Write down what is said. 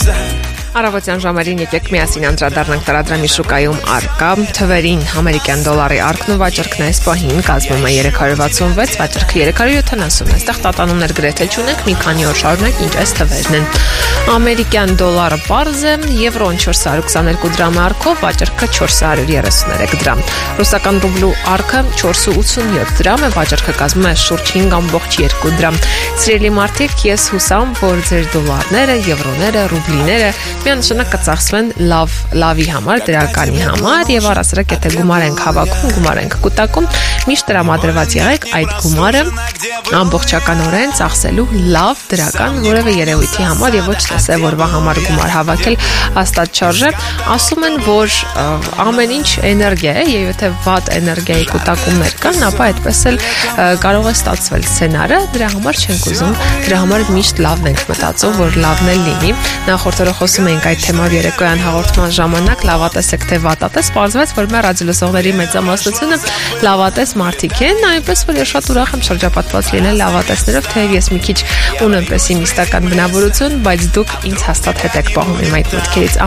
Առավոտյան ժամերին եկեք միասին անդրադառնանք տարադրամի շուկայում առկա թվերին։ Ամերիկյան դոլարի առքն ու վաճառքն այս պահին կազմում է 366, վաճառքը 370։ Այստեղ տատանումներ գրեթե չունենք, մի քանի օր շարունակ ինչ այս թվերն են։ Ամերիկյան դոլարը պարզ է, եվրոն 422 դրամ առքով, վաճառքը 433 դրամ։ Ռուսական ռուբլու առքը 487 դրամ է, վաճառքը կազմում է շուրջ 5.2 դրամ։ Սիրելի մարդիկ, ես հուսամ, որ ձեր դոլարները, եվրոները, ռուբլիները միանշանակ կծախսվեն լավի համար, դրականի համար եւ առասարակ եթե գումար ենք հավաքում, գումար ենք կուտակում, միշտ տրամադրված եղեք այդ գումարը ամբողջականորեն ծախսելու լավ դրական որևէ երևույթի համար եւ ոչ թե սեվորվա համար գումար հավաքել հաստատ չարժե։ Ասում են, որ ամեն ինչ էներգիա է եւ եթե վատ էներգիայի կուտակումներ կան, ապա այդպես էլ կարող է ստացվել սցենարը, դրա համար չենք ուզում, դրա համար միշտ լավն ենք մտածում, որ լավն էլ լինի։ Նախորդ օրը խոսում ենք այդ թեմայով երեկոյան հաղորդման ժամանակ, լավատեսեք թե վատատես, պարզվեց, որ մեր ռադիոլսողների մեծամասնությունը լավատես մարդիկ են, այնպես որ ես շատ ուրախ եմ շրջապատված լինել լավատեսներով, թեև ես մի քիչ ունեմ պեսիմիստական բնավորություն, բայց դուք ինձ հաստատ հետ եք պահում իմ այդ մտքերից։